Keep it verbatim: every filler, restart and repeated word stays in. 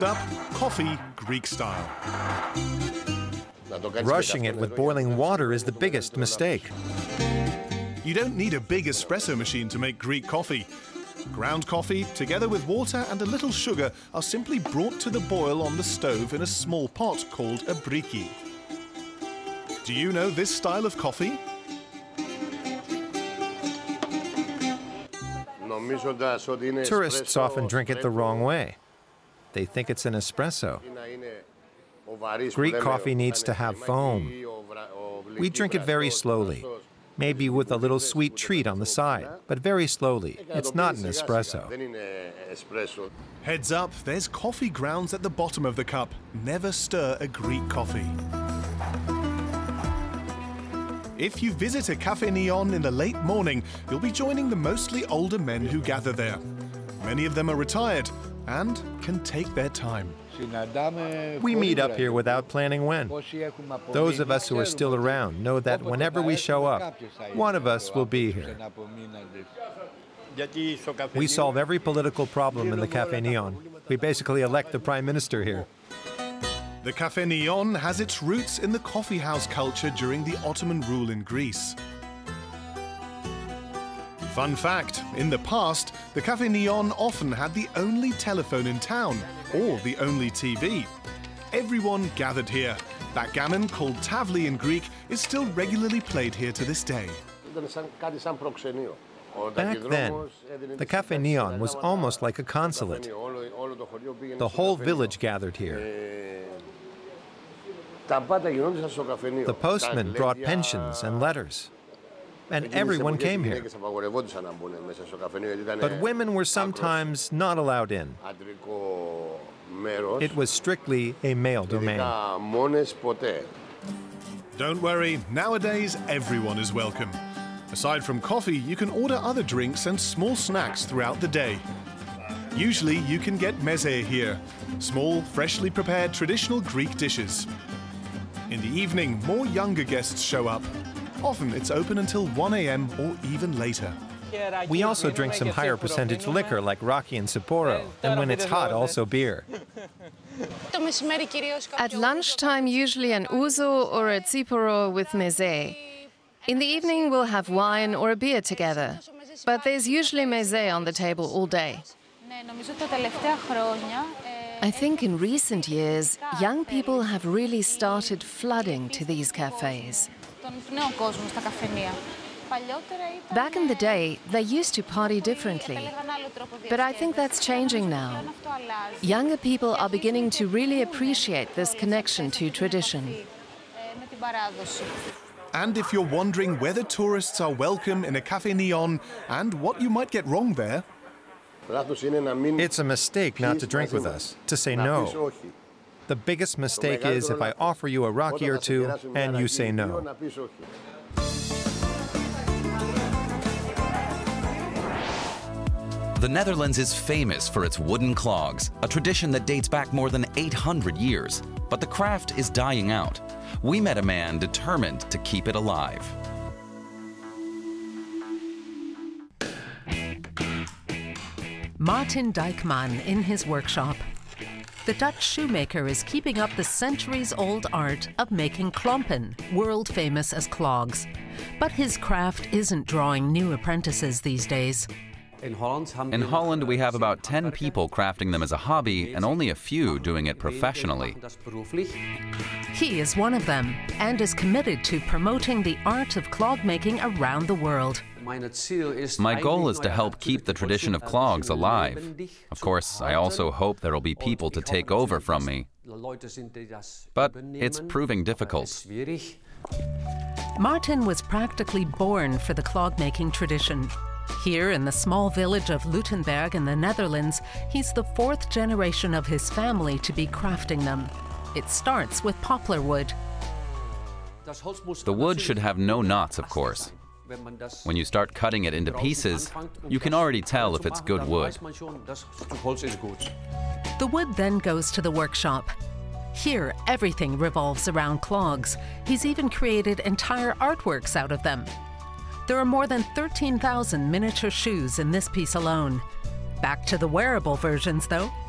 Up coffee Greek style. Rushing it with boiling water is the biggest mistake. You don't need a big espresso machine to make Greek coffee. Ground coffee, together with water and a little sugar, are simply brought to the boil on the stove in a small pot called a briki. Do you know this style of coffee? Tourists often drink it the wrong way. They think it's an espresso. Greek coffee needs to have foam. We drink it very slowly, maybe with a little sweet treat on the side, but very slowly. It's not an espresso. Heads up, there's coffee grounds at the bottom of the cup. Never stir a Greek coffee. If you visit a Café Neon in the late morning, you'll be joining the mostly older men who gather there. Many of them are retired and can take their time. We meet up here without planning when. Those of us who are still around know that whenever we show up, one of us will be here. We solve every political problem in the Café Neon. We basically elect the Prime Minister here. The Café Neon has its roots in the coffee house culture during the Ottoman rule in Greece. Fun fact, in the past, the Café Neon often had the only telephone in town, or the only T V. Everyone gathered here. Backgammon, called tavli in Greek, is still regularly played here to this day. Back then, the Café Neon was almost like a consulate. The whole village gathered here. The postman brought pensions and letters, and everyone came here. But women were sometimes not allowed in. It was strictly a male domain. Don't worry, nowadays everyone is welcome. Aside from coffee, you can order other drinks and small snacks throughout the day. Usually you can get meze here, small, freshly prepared traditional Greek dishes. In the evening, more younger guests show up. Often it's open until one A M or even later. We also drink some higher percentage liquor like Raki and Sapporo, and when it's hot, also beer. At lunchtime, usually an ouzo or a tsiporo with meze. In the evening, we'll have wine or a beer together. But there's usually meze on the table all day. I think in recent years, young people have really started flooding to these cafes. Back in the day, they used to party differently. But I think that's changing now. Younger people are beginning to really appreciate this connection to tradition. And if you're wondering whether tourists are welcome in a Café Neon and what you might get wrong there, it's a mistake not to drink with us, to say no. The biggest mistake is if I offer you a Raki or two and you say no. The Netherlands is famous for its wooden clogs, a tradition that dates back more than eight hundred years. But the craft is dying out. We met a man determined to keep it alive. Martin Dijkman in his workshop. The Dutch shoemaker is keeping up the centuries-old art of making klompen, world famous as clogs. But his craft isn't drawing new apprentices these days. In Holland, we have about ten people crafting them as a hobby and only a few doing it professionally. He is one of them and is committed to promoting the art of clog making around the world. My goal is to help keep the tradition of clogs alive. Of course, I also hope there will be people to take over from me. But it's proving difficult. Martin was practically born for the clog-making tradition. Here in the small village of Lutenberg in the Netherlands, he's the fourth generation of his family to be crafting them. It starts with poplar wood. The wood should have no knots, of course. When you start cutting it into pieces, you can already tell if it's good wood. The wood then goes to the workshop. Here, everything revolves around clogs. He's even created entire artworks out of them. There are more than thirteen thousand miniature shoes in this piece alone. Back to the wearable versions, though.